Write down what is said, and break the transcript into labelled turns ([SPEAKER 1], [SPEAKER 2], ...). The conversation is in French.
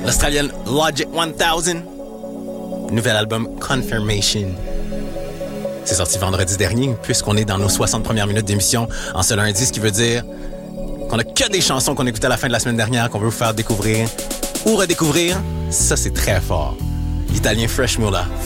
[SPEAKER 1] l'Australienne Logic 1000. Nouvel album Confirmation. C'est sorti vendredi dernier, puisqu'on est dans nos 60 premières minutes d'émission en ce lundi, ce qui veut dire qu'on a que des chansons qu'on écoutait à la fin de la semaine dernière qu'on veut vous faire découvrir ou redécouvrir. Ça, c'est très fort. L'Italien Fresh Mula,